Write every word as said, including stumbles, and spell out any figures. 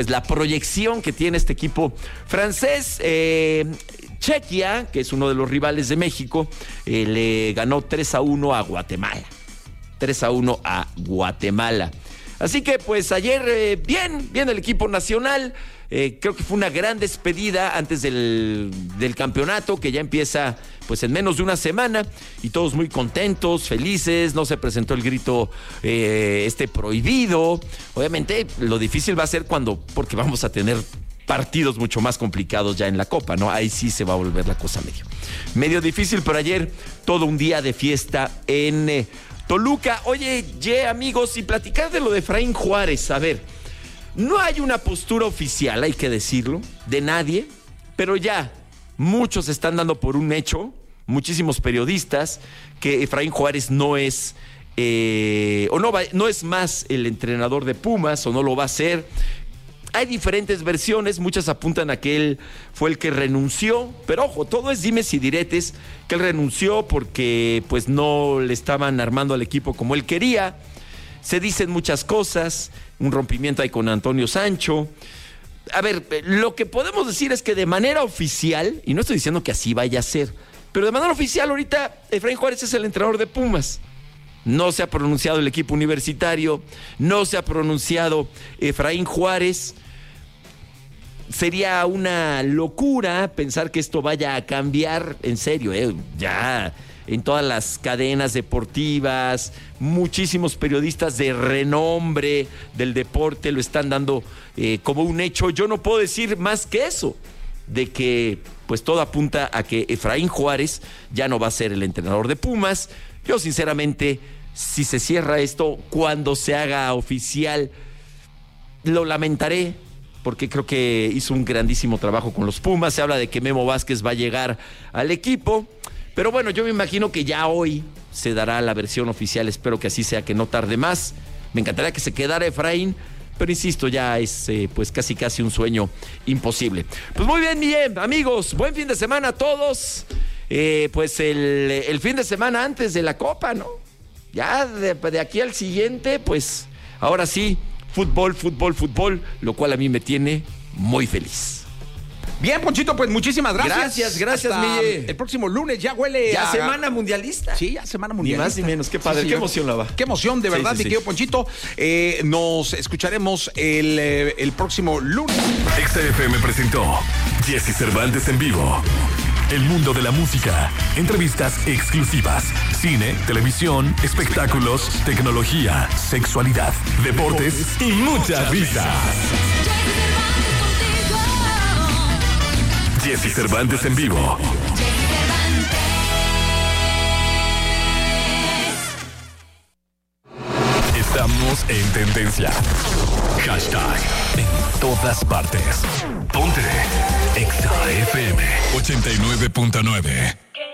pues, la proyección que tiene este equipo francés. Eh, Chequia, que es uno de los rivales de México, eh, le ganó tres a uno a Guatemala. tres a uno a Guatemala. Así que pues ayer eh, bien, bien el equipo nacional. Eh, creo que fue una gran despedida antes del, del campeonato, que ya empieza pues en menos de una semana, y todos muy contentos, felices. No se presentó el grito eh, este prohibido. Obviamente lo difícil va a ser cuando, porque vamos a tener partidos mucho más complicados ya en la Copa, ¿no? Ahí sí se va a volver la cosa medio, medio difícil, pero ayer todo un día de fiesta en eh, Toluca. Oye, ye, amigos, y platicar de lo de Efraín Juárez. A ver, no hay una postura oficial, hay que decirlo, de nadie, pero ya muchos están dando por un hecho, muchísimos periodistas, que Efraín Juárez no es, eh, o no, va, no es más el entrenador de Pumas, o no lo va a ser. Hay diferentes versiones, muchas apuntan a que él fue el que renunció, pero ojo, todo es dimes y diretes, que él renunció porque pues no le estaban armando al equipo como él quería. Se dicen muchas cosas, un rompimiento ahí con Antonio Sancho. A ver, lo que podemos decir es que de manera oficial, y no estoy diciendo que así vaya a ser, pero de manera oficial ahorita Efraín Juárez es el entrenador de Pumas. No se ha pronunciado el equipo universitario, no se ha pronunciado Efraín Juárez. Sería una locura pensar que esto vaya a cambiar, en serio, eh, ya en todas las cadenas deportivas, muchísimos periodistas de renombre del deporte lo están dando eh, como un hecho. Yo no puedo decir más que eso, de que pues todo apunta a que Efraín Juárez ya no va a ser el entrenador de Pumas. Yo sinceramente, si se cierra esto, cuando se haga oficial, lo lamentaré, porque creo que hizo un grandísimo trabajo con los Pumas. Se habla de que Memo Vázquez va a llegar al equipo, pero bueno, yo me imagino que ya hoy se dará la versión oficial. Espero que así sea, que no tarde más. Me encantaría que se quedara Efraín, pero insisto, ya es eh, pues casi casi un sueño imposible. Pues muy bien, bien, amigos, buen fin de semana a todos. Eh, pues el, el fin de semana antes de la Copa, ¿no? Ya de, de aquí al siguiente, pues ahora sí, fútbol, fútbol, fútbol, lo cual a mí me tiene muy feliz. Bien, Ponchito, pues muchísimas gracias. Gracias, gracias, Hasta Miguel. El próximo lunes ya huele ya a... semana mundialista. Sí, ya semana mundialista. Ni más ni menos, qué padre, sí, qué emoción la va. Qué emoción, de verdad, sí, sí, mi querido sí. Ponchito. Eh, nos escucharemos el, eh, el próximo lunes. X F M presentó Jesse Cervantes en vivo. El mundo de la música, entrevistas exclusivas, cine, televisión, espectáculos, tecnología, sexualidad, deportes y mucha risa. Jesse Cervantes en vivo. Estamos en tendencia. Hashtag en todas partes. Ponte Exa F M ochenta y nueve punto nueve.